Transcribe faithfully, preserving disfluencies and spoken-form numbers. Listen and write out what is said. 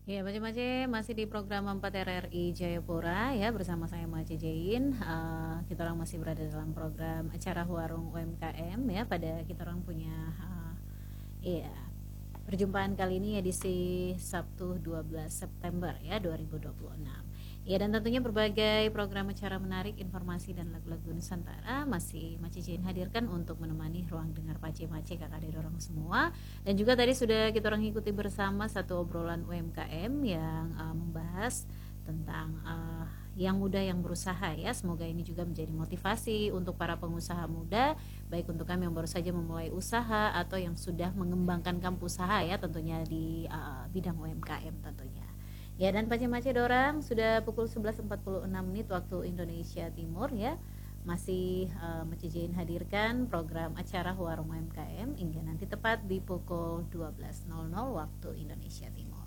Ya, Mace-Mace masih di program empat R R I Jayapura ya bersama saya Mace Jain. Uh, kita orang masih berada dalam program acara Warung U M K M ya. Pada kita orang punya uh, ya perjumpaan kali ini edisi Sabtu dua belas September ya dua ribu dua puluh enam. Ya, dan tentunya berbagai program acara menarik, informasi dan lagu-lagu Nusantara masih Mace Jain hadirkan untuk menemani ruang dengar Pace-Mace kakak dari orang semua. Dan juga tadi sudah kita orang ikuti bersama satu obrolan U M K M yang uh, membahas tentang uh, yang muda yang berusaha ya. Semoga ini juga menjadi motivasi untuk para pengusaha muda, baik untuk kami yang baru saja memulai usaha atau yang sudah mengembangkan kampus usaha ya tentunya di uh, bidang U M K M tentunya. Ya, dan Pace-Mace dorang sudah pukul sebelas empat puluh enam menit waktu Indonesia Timur ya. Masih uh, Mace Jain hadirkan program acara Warung U M K M hingga nanti tepat di pukul dua belas waktu Indonesia Timur.